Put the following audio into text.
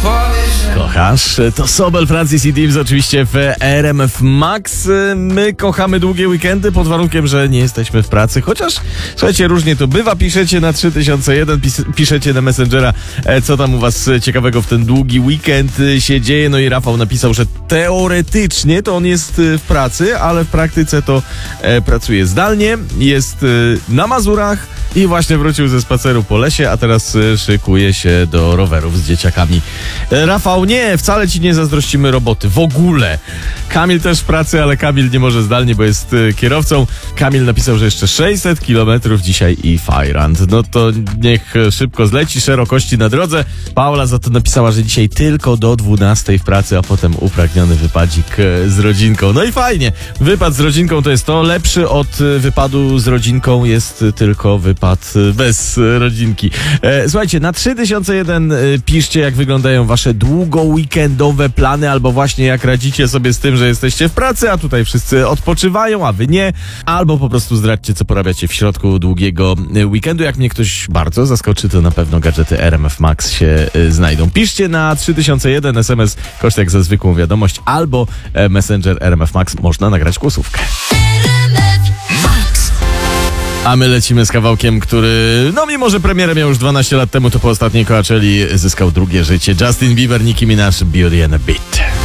Kochasz? To Sobel, Francis i Dims oczywiście w RMF Max. My kochamy długie weekendy pod warunkiem, że nie jesteśmy w pracy. Chociaż, słuchajcie, różnie to bywa. Piszecie na 3001, piszecie na Messengera, co tam u was ciekawego w ten długi weekend się dzieje. No i Rafał napisał, że teoretycznie to on jest w pracy, ale w praktyce to pracuje zdalnie. Jest na Mazurach i właśnie wrócił ze spaceru po lesie, a teraz szykuje się do rowerów z dzieciakami. Rafał, nie, wcale ci nie zazdrościmy roboty. W ogóle. Kamil też w pracy, ale Kamil nie może zdalnie, bo jest kierowcą. Kamil napisał, że jeszcze 600 kilometrów dzisiaj i fajrant. No to niech szybko zleci, szerokości na drodze. Paula za to napisała, że dzisiaj tylko do 12 w pracy, a potem upragniony wypadzik z rodzinką. No i fajnie. Wypad z rodzinką to jest to. Lepszy od wypadu z rodzinką jest tylko wypad bez rodzinki. Słuchajcie, na 3001 piszcie, jak wyglądają wasze długo-weekendowe plany, albo właśnie jak radzicie sobie z tym, że jesteście w pracy, a tutaj wszyscy odpoczywają, a wy nie. Albo po prostu zdradźcie, co porabiacie w środku długiego weekendu. Jak mnie ktoś bardzo zaskoczy, to na pewno gadżety RMF Max się znajdą. Piszcie na 3001 SMS, koszt jak za zwykłą wiadomość, albo Messenger RMF Max, można nagrać głosówkę. A my lecimy z kawałkiem, który, no mimo że premierę miał już 12 lat temu, to po ostatniej Coachelli zyskał drugie życie. Justin Bieber, Nicki Minaj, Beauty and a Beat.